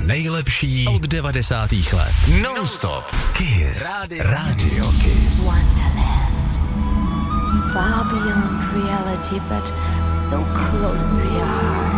nejlepší od 90. let. Non-stop. Kiss. Radio Kiss. Wonderland. Far beyond reality, but so close to your heart.